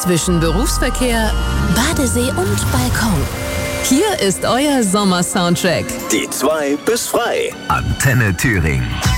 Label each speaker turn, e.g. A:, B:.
A: zwischen Berufsverkehr, Badesee und Balkon. Hier ist euer Sommer-Soundtrack.
B: Die 2 bis frei.
C: Antenne Thüringen.